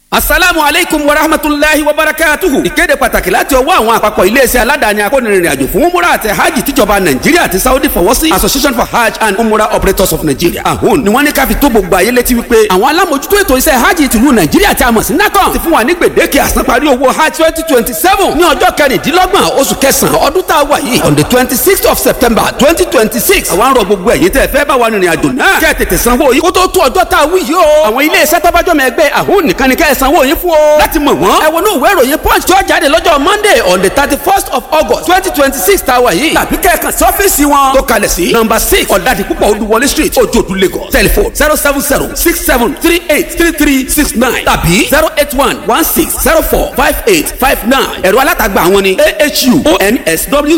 Asalaamu aleykum wa rahmatulahi wa barakatuhu. Ìkéde pàtàkì láti ọwọ́ àwọn àpapọ̀ iléeṣẹ́ aládàáni akónirìnrìn àjò fún umura àti hajj tíjọba Nàìjíríà àti Saudi fọwọ́ sí Association for Hajj and Umrah Operators of Nigeria. AHUN ni wọ́n ní ká fi tó gbogbo ayé létí wípé àwọn alámòjútó ètò iṣẹ́ hajj tìlú Nàìjíríà tí a mọ̀ sí NACON ti fún wa ní gbèdéke àsanparí owó hajj 2027 ní ọjọ́ kẹrìndínlọ́gbọ̀n oṣù kẹsàn-án ọdún tá a wà yìí on the 26th of September 2026. àwọn arọ gbogbo ẹ̀yin tẹ́ fẹ́ bá wa rìnrìn àjò náà kẹ́ tètè sanwó yìí kó tó tó ọjọ́ tá a wí yìí o. àwọn iléeṣẹ́ tọ́bájọ́mọ ẹgbẹ́ AHUN nìkan ni kẹ́ sanwó yín fún o. láti mọ̀ wọ́n ẹ wọnú ìwé ìròyìn Punch tó jáde lọ́jọ́ Monday on the 31st of August 2026 tá a wà yìí. tàbí kẹ́ẹ̀kan sí ọ́fíìsì wọn tó kalẹ̀ sí number 6 ọ̀dàdìpúpọ̀ Olúwọlé street Òjòdú Lagos telephone 07067383369 tàbí 08116045859 ẹ̀rọ alátagbà àwọn ni AHU ONSW